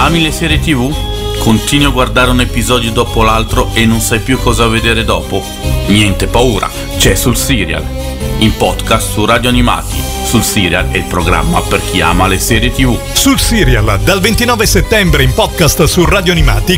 Ami le serie TV? Continui a guardare un episodio dopo l'altro e non sai più cosa vedere dopo? Niente paura, c'è Sul Serial, in podcast su Radio Animati. Sul Serial è il programma per chi ama le serie TV. Sul Serial, dal 29 settembre in podcast su Radio Animati